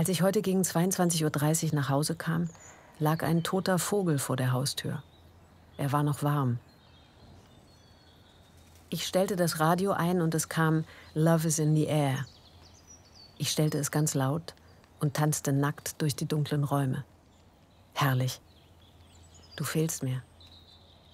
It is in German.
Als ich heute gegen 22:30 Uhr nach Hause kam, lag ein toter Vogel vor der Haustür. Er war noch warm. Ich stellte das Radio ein und es kam Love is in the air. Ich stellte es ganz laut und tanzte nackt durch die dunklen Räume. Herrlich. Du fehlst mir.